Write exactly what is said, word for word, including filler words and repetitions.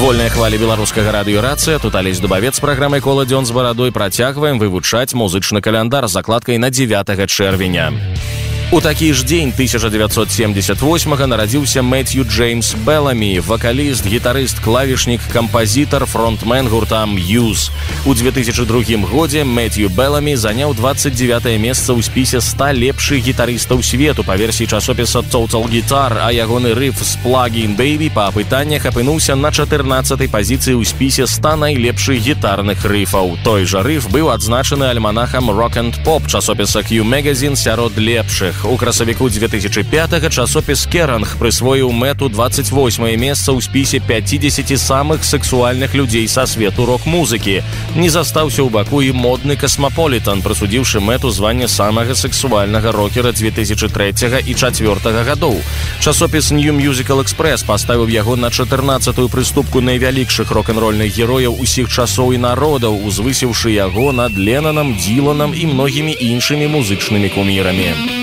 Вольная хваля беларускага радыёрацыя, тут Алесь Дубавец з праграмай «Кола дзён з барадой» працягваем вывучаць музычны каляндар з закладкай на дзевятага чэрвеня. У такі ж дзень тысяча дзевяцьсот семьдесят восьмага нарадзіўся Мэттью Джеймс Беламі, вакаліст, гітарыст, клавішнік, кампазітар, фронтмен гурта Muse. У две тысячи другім годзе Мэттью Беламі заняў двадцать девятае месца ў спісе ста лепшых гітарыстаў свету па версіі часопіса Total Guitar, а ягоны рыф з Plug-in Baby па апытаннях апынуўся на чатырнаццатай пазіцыі ў спісе ста найлепшых гітарных рыфаў. Той жа рыф быў адзначаны альманахам Rock and Pop часопіса Q Magazine сярод лепшых. У красавіку две тысячи пятага часопіс Kerrang прысвоіў Мэту двадцать восьмае месца ў спісе пятидесяти самых сексуальных людзей са свету рок-музыкі. Не застаўся ў баку і модны Касмаполітан, прысудзіўшы Мэту званне самага сексуальнага рокера две тысячи трэцяга і чацвёртага гадоў. Часопіс New Musical Express паставіў яго на чатырнаццатую прыступку найвялікшых рок-н-рольных герояў усіх часоў і народаў, узвысіўшы яго над Леннанам, Диланам і многімі іншымі музычнымі кумірамі.